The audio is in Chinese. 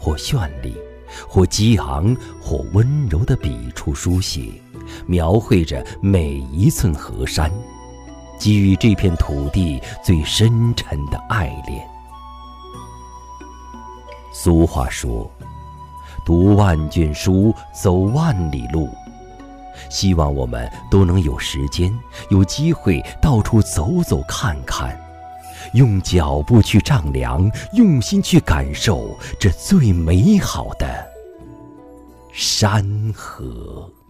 或绚丽，或激昂，或温柔的笔触书写，描绘着每一寸河山，给予这片土地最深沉的爱恋。俗话说，读万卷书，走万里路。希望我们都能有时间，有机会到处走走看看，用脚步去丈量，用心去感受这最美好的山河。